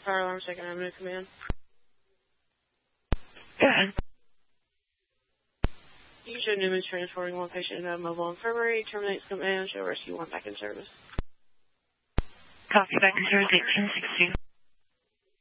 Fire Alarm, 2nd Avenue Command. Go ahead. You show Newman's transporting one patient into a mobile infirmary. Terminates command. Show rescue 1 back in service. Copy, back in service, 81062.